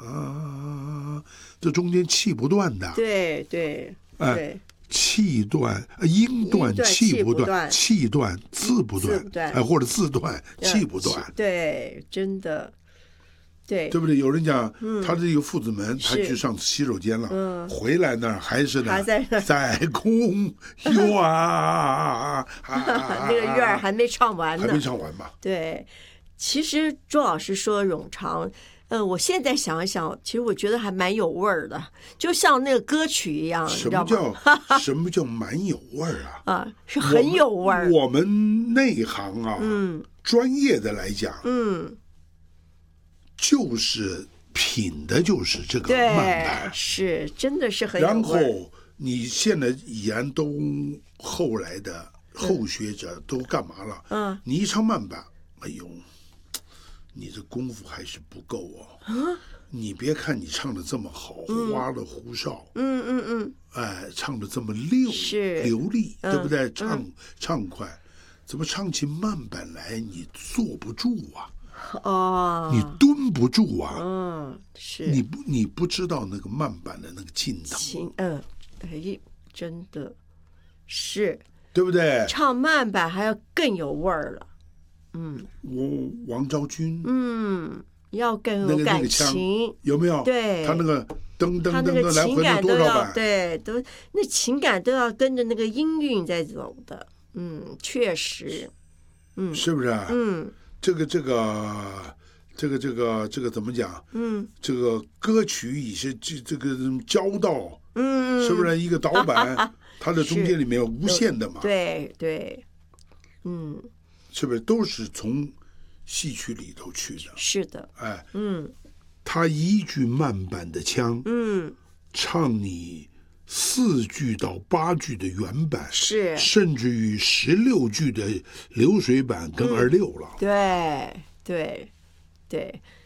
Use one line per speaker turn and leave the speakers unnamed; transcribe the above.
啊，这中间气不断的。
对对对。
气断，音断，气不断，气断，字不断，或者字断，气不断。
对，真的，对
不对？有人讲，他这个父子们，他去上洗手间了，回来那儿还是呢，在空有啊，
那个乐儿还没唱完呢，
还没唱完吧？
对，其实周老师说冗长。我现在想一想，其实我觉得还蛮有味儿的，就像那个歌曲一样，
什么叫蛮有味儿啊？
啊，是很有味儿。
我们内行啊，专业的来讲，就是品的就是这个慢板，
是真的是很有味儿。
然后你现在已然都后来的后学者都干嘛了？你一唱慢板，哎呦。你这功夫还是不够哦。你别看你唱的这么好，花里胡哨，唱的这么流利，对不对？唱快，怎么唱起慢板来你坐不住啊？你蹲不住啊？
是
你不知道那个慢板的那个劲头。
真的是，
对不对？
唱慢板还要更有味儿了。
王昭君，
要更有感情，
有没有？
对，
他那个噔噔噔
的
来回多少版？
对，那情感都要跟着那个音韵在走的。确实，
是不是啊？这个怎么讲？这个歌曲也是这个交道，是不是一个导板？它的中间里面有无限的嘛？
对，
是不是都是从戏曲里头去的？
是的，
他一句慢板的腔，唱你4句到8句的原版，
是，
甚至于16句的流水版跟26了。
对。